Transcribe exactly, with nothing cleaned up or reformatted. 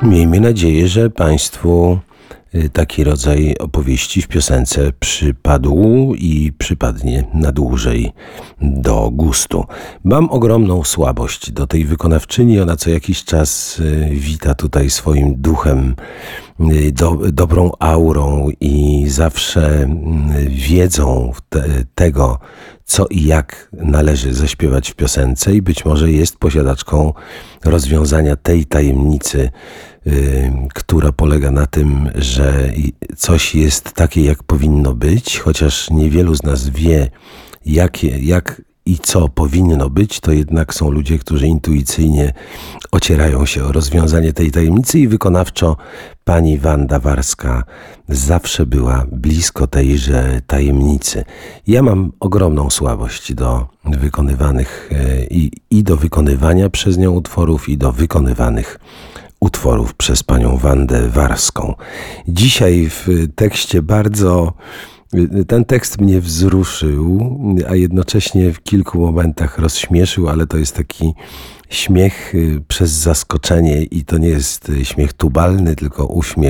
Miejmy nadzieję, że Państwu taki rodzaj opowieści w piosence przypadł i przypadnie na dłużej do gustu. Mam ogromną słabość do tej wykonawczyni. Ona co jakiś czas wita tutaj swoim duchem, do, dobrą aurą i zawsze wiedzą te, tego, co i jak należy zaśpiewać w piosence, i być może jest posiadaczką rozwiązania tej tajemnicy, yy, która polega na tym, że coś jest takie, jak powinno być, chociaż niewielu z nas wie, jakie, jak i co powinno być, to jednak są ludzie, którzy intuicyjnie ocierają się o rozwiązanie tej tajemnicy, i wykonawczo pani Wanda Warska zawsze była blisko tejże tajemnicy. Ja mam ogromną słabość do wykonywanych i, i do wykonywania przez nią utworów, i do wykonywanych utworów przez panią Wandę Warską. Dzisiaj w tekście bardzo... Ten tekst mnie wzruszył, a jednocześnie w kilku momentach rozśmieszył, ale to jest taki śmiech przez zaskoczenie i to nie jest śmiech tubalny, tylko uśmiech